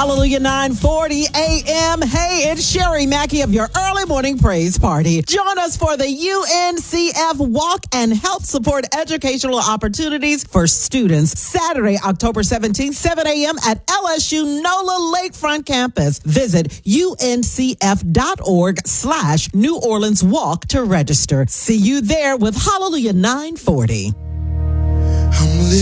Hallelujah, 9:40 a.m. Hey, it's Sherry Mackey of your early morning praise party. Join us for the UNCF Walk and help support educational opportunities for students. Saturday, October 17th, 7 a.m. at LSU NOLA Lakefront Campus. Visit uncf.org/New Orleans Walk to register. See you there with Hallelujah 940. I'm